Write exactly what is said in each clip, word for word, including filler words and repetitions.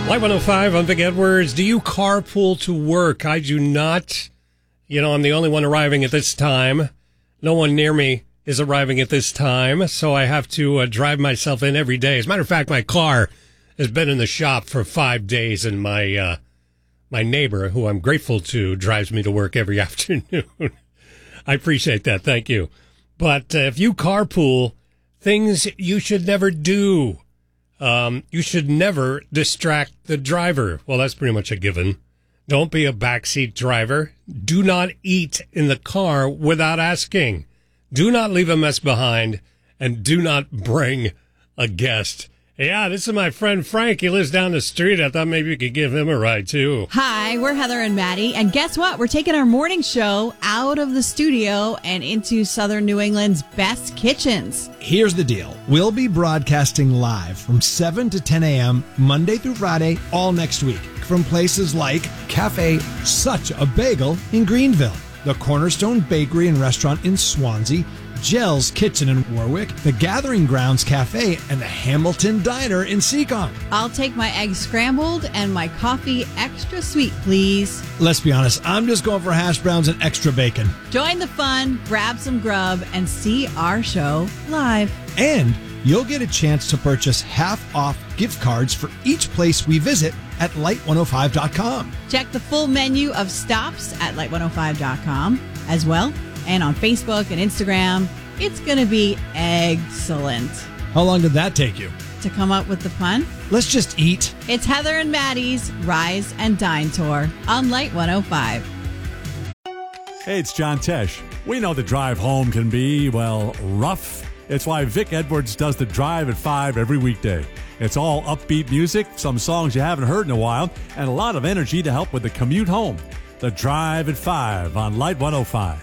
Live one oh five, I'm Vic Edwards. Do you carpool to work? I do not. You know, I'm the only one arriving at this time. No one near me is arriving at this time, so I have to uh, drive myself in every day. As a matter of fact, my car has been in the shop for five days, and my uh, my neighbor, who I'm grateful to, drives me to work every afternoon. I appreciate that. Thank you. But uh, if you carpool, things you should never do. Um, you should never distract the driver. Well, that's pretty much a given. Don't be a backseat driver. Do not eat in the car without asking. Do not leave a mess behind, and do not bring a guest. Yeah, this is my friend Frank. He lives down the street. I thought maybe you could give him a ride, too. Hi, we're Heather and Maddie. And guess what? We're taking our morning show out of the studio and into Southern New England's best kitchens. Here's the deal. We'll be broadcasting live from seven to ten a.m. Monday through Friday, all next week, from places like Cafe Such a Bagel in Greenville, the Cornerstone Bakery and Restaurant in Swansea, Jell's Kitchen in Warwick, the Gathering Grounds Cafe, and the Hamilton Diner in Seacon. I'll take my eggs scrambled and my coffee extra sweet, please. Let's be honest, I'm just going for hash browns and extra bacon. Join the fun, grab some grub, and see our show live. And you'll get a chance to purchase half-off gift cards for each place we visit at light one oh five dot com. Check the full menu of stops at light one oh five dot com as well. And on Facebook and Instagram. It's going to be excellent. How long did that take you? To come up with the pun? Let's just eat. It's Heather and Maddie's Rise and Dine Tour on Light one oh five. Hey, it's John Tesh. We know the drive home can be, well, rough. It's why Vic Edwards does the Drive at five every weekday. It's all upbeat music, some songs you haven't heard in a while, and a lot of energy to help with the commute home. The Drive at five on Light one oh five.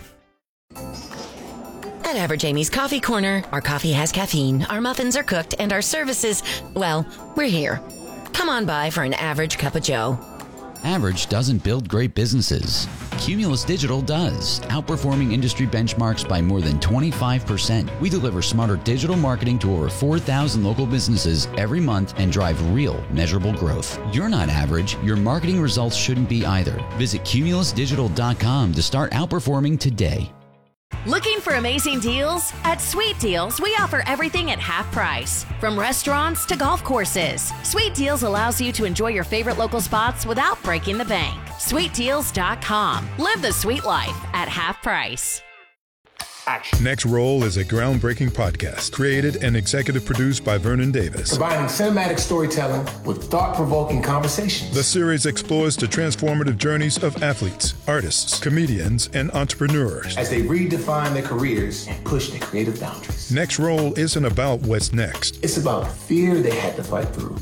At Average Amy's Coffee Corner, our coffee has caffeine, our muffins are cooked, and our services, well, we're here. Come on by for an average cup of joe. Average doesn't build great businesses. Cumulus Digital does, outperforming industry benchmarks by more than twenty-five percent. We deliver smarter digital marketing to over four thousand local businesses every month and drive real, measurable growth. You're not average. Your marketing results shouldn't be either. Visit cumulus digital dot com to start outperforming today. Looking for amazing deals? At Sweet Deals, we offer everything at half price. From restaurants to golf courses, Sweet Deals allows you to enjoy your favorite local spots without breaking the bank. sweet deals dot com. Live the sweet life at half price. Action. Next Roll is a groundbreaking podcast created and executive produced by Vernon Davis. Combining cinematic storytelling with thought-provoking conversations. The series explores the transformative journeys of athletes, artists, comedians, and entrepreneurs as they redefine their careers and push their creative boundaries. Next Roll isn't about what's next. It's about fear they had to fight through,